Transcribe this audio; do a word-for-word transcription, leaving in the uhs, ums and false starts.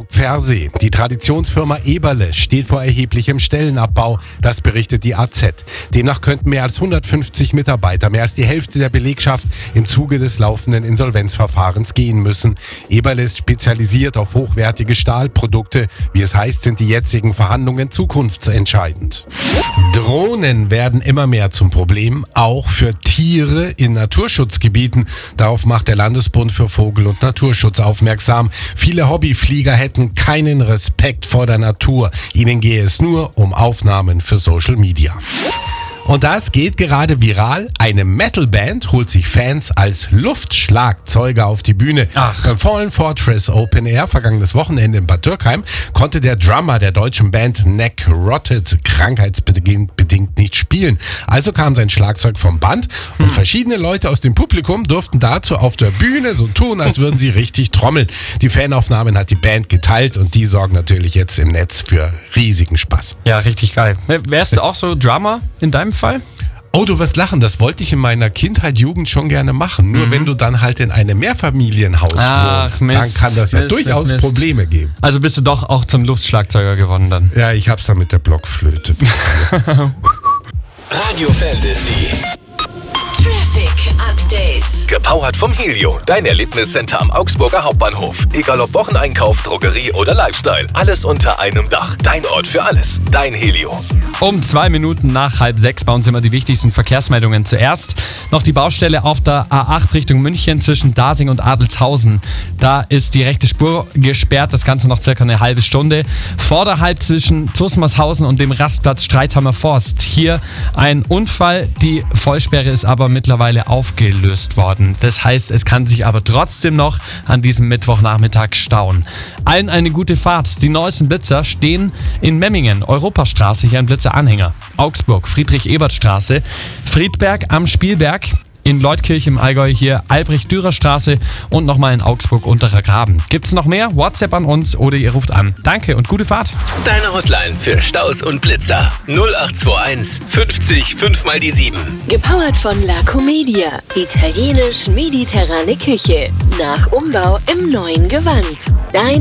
Pfersee. Die Traditionsfirma Eberle steht vor erheblichem Stellenabbau. Das berichtet die A Z. Demnach könnten mehr als hundertfünfzig Mitarbeiter, mehr als die Hälfte der Belegschaft, im Zuge des laufenden Insolvenzverfahrens gehen müssen. Eberle ist spezialisiert auf hochwertige Stahlprodukte. Wie es heißt, sind die jetzigen Verhandlungen zukunftsentscheidend. Drohnen werden immer mehr zum Problem, auch für Tiere in Naturschutzgebieten. Darauf macht der Landesbund für Vogel- und Naturschutz aufmerksam. Viele Hobbyflieger hätten keinen Respekt vor der Natur. Ihnen gehe es nur um Aufnahmen für Social Media. Und das geht gerade viral. Eine Metalband holt sich Fans als Luftschlagzeuger auf die Bühne. Ach. Beim Fallen Fortress Open Air vergangenes Wochenende in Bad Dürkheim konnte der Drummer der deutschen Band Necrotic krankheitsbedingt nicht spielen. Also kam sein Schlagzeug vom Band und hm. verschiedene Leute aus dem Publikum durften dazu auf der Bühne so tun, als würden sie richtig trommeln. Die Fanaufnahmen hat die Band geteilt und die sorgen natürlich jetzt im Netz für riesigen Spaß. Ja, richtig geil. Wärst du auch so Drummer in deinem Fall? Oh, du wirst lachen, das wollte ich in meiner Kindheit, Jugend schon gerne machen. Nur mhm. wenn du dann halt in einem Mehrfamilienhaus Ach, wohnst, Mist, dann kann das ja Mist, durchaus Mist. Probleme geben. Also bist du doch auch zum Luftschlagzeuger geworden dann? Ja, ich hab's dann mit der Blockflöte. Radio Fantasy. Traffic Update. Gepowert vom Helio, dein Erlebniscenter am Augsburger Hauptbahnhof. Egal ob Wocheneinkauf, Drogerie oder Lifestyle. Alles unter einem Dach. Dein Ort für alles. Dein Helio. Um zwei Minuten nach halb sechs bei uns immer die wichtigsten Verkehrsmeldungen. Zuerst noch die Baustelle auf der A acht Richtung München zwischen Dasing und Adelzhausen. Da ist die rechte Spur gesperrt, das Ganze noch circa eine halbe Stunde. Vorderhalb zwischen Zusmarshausen und dem Rastplatz Streithamer Forst. Hier ein Unfall, die Vollsperre ist aber mittlerweile aufgelöst worden. Das heißt, es kann sich aber trotzdem noch an diesem Mittwochnachmittag stauen. Allen eine gute Fahrt. Die neuesten Blitzer stehen in Memmingen, Europastraße, hier ein Blitzeranhänger. Augsburg, Friedrich-Ebert-Straße, Friedberg am Spielberg, in Leutkirch im Allgäu hier Albrecht-Dürer-Straße und nochmal in Augsburg Unterer Graben. Gibt's noch mehr? WhatsApp an uns oder ihr ruft an. Danke und gute Fahrt. Deine Hotline für Staus und Blitzer. null acht zwei eins fünfzig fünf mal die sieben. Gepowert von La Comedia. Italienisch-mediterrane Küche. Nach Umbau im neuen Gewand. Dein